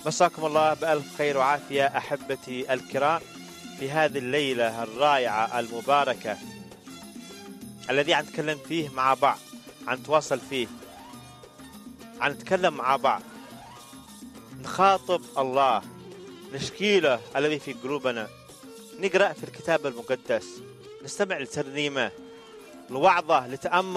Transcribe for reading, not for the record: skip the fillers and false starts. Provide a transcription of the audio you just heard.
مساكم الله بألف خير وعافية أحبتي الكرام في هذه الليلة الرائعة المباركة الذي عن نتكلم فيه مع بعض، عن نتواصل فيه، عن نتكلم مع بعض، نخاطب الله، نشكي له الذي في قلوبنا، نقرأ في الكتاب المقدس، نستمع لترنيمة، لوعظة، لتأمل